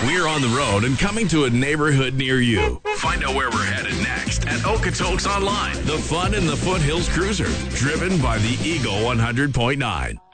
We're on the road and coming to a neighborhood near you. Find out where we're headed next at Okotoks Online, the fun in the Foothills Cruiser, driven by the Eagle 100.9.